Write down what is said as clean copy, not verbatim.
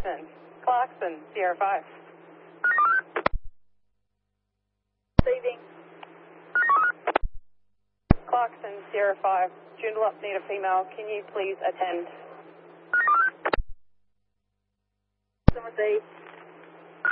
Clarkson, Sierra 5. Receiving. Clarkson, Sierra 5. Joondalup need a female. Can you please attend? Received.